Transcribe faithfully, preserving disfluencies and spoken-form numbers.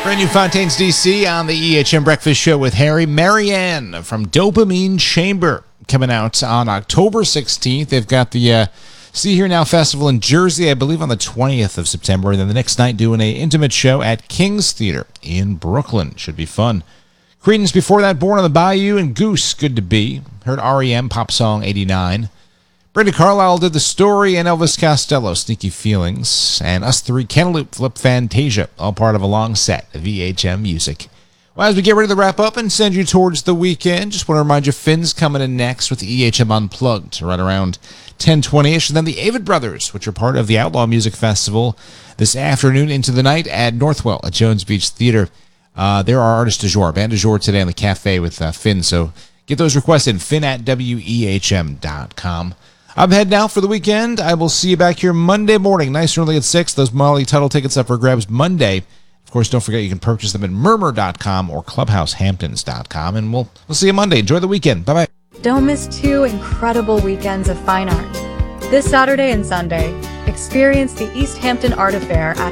Brand new Fontaines, D C on the E H M Breakfast Show with Harry. Marianne from Dopamine Chamber coming out on October sixteenth. They've got the uh, See Here Now Festival in Jersey, I believe, on the twentieth of September. And then the next night doing an intimate show at King's Theater in Brooklyn. Should be fun. Creedence before that, Born on the Bayou, and Goose, Good to Be. Heard R E M, Pop Song eighty-nine. Brandi Carlile did The Story, and Elvis Costello, Sneaky Feelings. And us three, Cantaloupe, Flip Fantasia, all part of a long set of E H M music. Well, as we get ready to wrap up and send you towards the weekend, just want to remind you, Finn's coming in next with E H M Unplugged, right around ten twenty-ish. And then the Avid Brothers, which are part of the Outlaw Music Festival this afternoon into the night at Northwell at Jones Beach Theater. Uh, there are artists du jour, band du jour today on the cafe with uh, Finn. So get those requests in, Finn at W E H M dot com. I'm heading out for the weekend. I will see you back here Monday morning, nice and early at six. Those Molly Tuttle tickets up for grabs Monday. Of course, don't forget you can purchase them at murmur dot com or clubhouse hamptons dot com. And we'll, we'll see you Monday. Enjoy the weekend. Bye-bye. Don't miss two incredible weekends of fine art. This Saturday and Sunday, experience the East Hampton Art Affair at